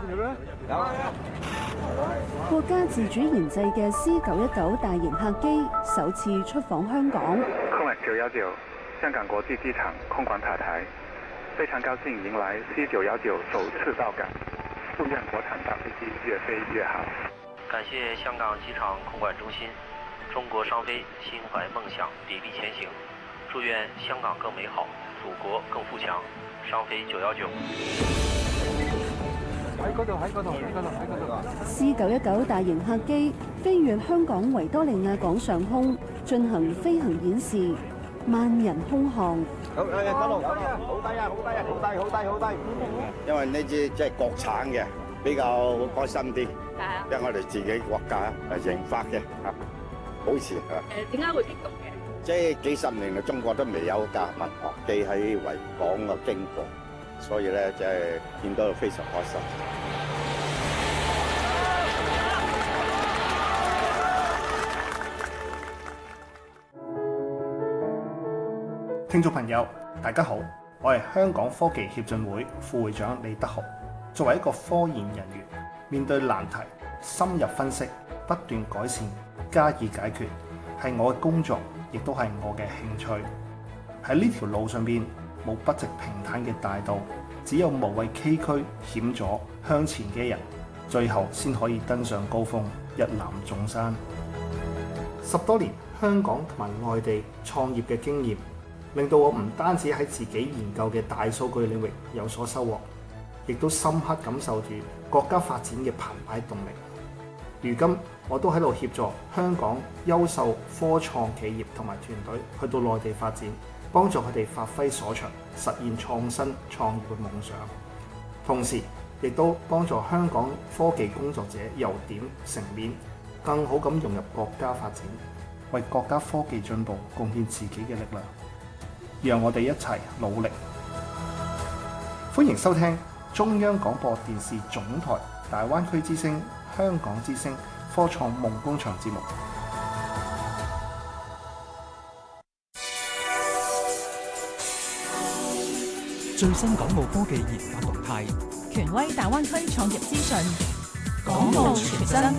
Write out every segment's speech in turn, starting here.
國家自主研製嘅 C919大型客機首次出訪香港。 空管919香港國際機場空管塔台，非常高興迎來 C919首次到港，祝願國產大飛機越飛越好。 感謝香港機場空管中心，中國商飛心懷夢想，砥砺前行，祝願香港更美好，祖國更富強。商飛919。 C919大型客機飛越香港維多利亞港上空，進行飛行演示，萬人空巷。 好低啊！好低啊！好低啊！好低！好低！好低！因為呢支即係國產嘅，比較開心啲。係啊。因為我哋自己國家研發嘅嚇，好似嚇。 點解會激動嘅？ 即係幾十年嚟，中國都未有架民航機喺維港嘅經過，所以咧即係見到非常開心。 聽眾朋友，大家好，我係香港科技協進會副會長李德豪。作為一個科研人員，面對難題，深入分析，不斷改善，加以解決，係我嘅工作，亦都係我嘅興趣。喺呢條路上邊，冇筆直平坦嘅大道，只有無畏崎嶇險阻向前嘅人，最後先可以登上高峰，一覽眾山。10多年香港同埋外地創業嘅經驗，令到我唔單止喺自己研究嘅大數據領域有所收穫，亦都深刻感受住國家發展嘅澎湃動力。如今我都喺度協助香港優秀科創企業同埋團隊去到內地發展，幫助佢哋發揮所長，實現創新創業嘅夢想。同時亦都幫助香港科技工作者由點成面，更好咁融入國家發展，為國家科技進步貢獻自己嘅力量。讓我哋一齊努力。歡迎收聽中央廣播電視總台大灣區之聲、香港之聲科創夢工場節目。 最新港澳科技研發動態， 權威大灣區創業資訊， 港澳全真。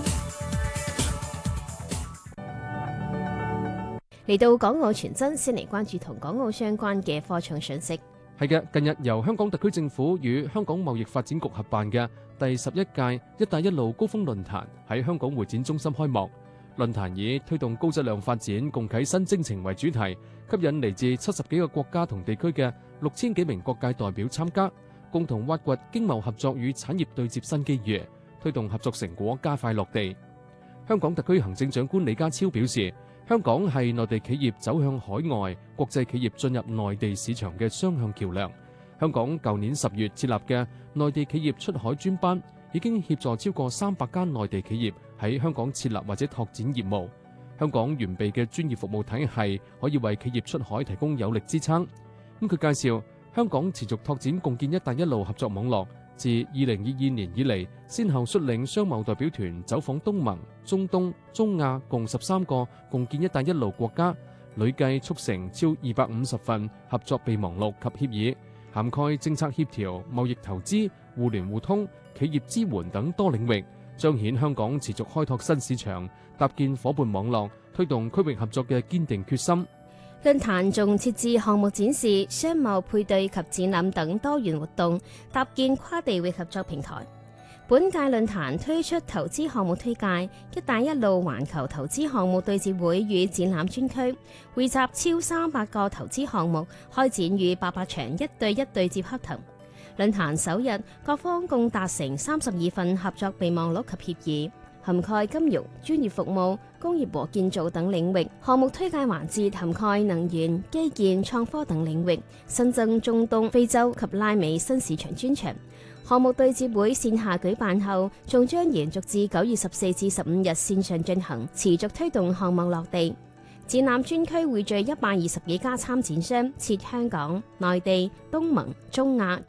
嚟到港澳全真，先嚟關注同港澳相關嘅科創訊息。 係嘅，近日由香港特區政府與香港貿易發展局合辦嘅第11屆一帶一路高峰論壇喺香港會展中心開幕。論壇以推動高質量發展、共啟新征程為主題，吸引嚟自70幾個國家同地區嘅6000幾名各界代表參加，共同挖掘經貿合作與產業對接新機遇，推動合作成果加快落地。香港特區行政長官李家超表示，香港係內地企業走向海外、國際企業進入內地市場嘅雙向橋樑。香港舊年10月設立嘅內地企業出海專班，已經協助超過300間內地企業喺香港設立或者拓展業務。香港完備嘅專業服務體系可以為企業出海提供有力支撐。佢介紹香港持續拓展共建一帶一路合作網絡，自2022年以嚟，先後率領商貿代表團走訪東盟、中東、中亞共13個共建一帶一路國家，累計促成超250份合作備忘錄及協議，涵蓋政策協調、貿易投資、互聯互通、企業支援等多領域，彰顯香港持續開拓新市場、搭建夥伴網絡、推動區域合作嘅堅定決心。 論壇仲設置項目展示、商貿配對及展覽等多元活動，搭建跨地域合作平台。本屆論壇推出投資項目推介、一帶一路環球投資項目對接會與展覽專區，匯集超300個投資項目，開展逾800場1對1對接洽談。論壇首日，各方共達成32份合作備忘錄及協議，涵蓋金融、專業服務、工業和建造等領域。項目推介環節涵蓋能源、基建、創科等領域，新增中東、非洲及拉美新市場專場。項目對接會線下舉辦後，仲將延續至9月14至15日線上進行，持續推動項目落地。展覽專區匯聚120幾家參展商，設香港、內地、東盟、中亞、